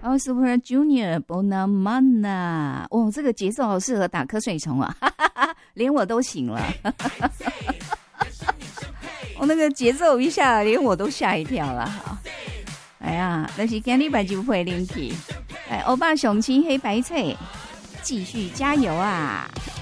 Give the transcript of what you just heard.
然后 Super Junior Bonamana， 哦，这个节奏好适合打瞌睡虫啊，哈哈哈，连我都醒了。我那个节奏一下，连我都吓一跳了。哎呀，那是今日白就会灵气。哎，欧巴雄青黑白脆，继续加油啊！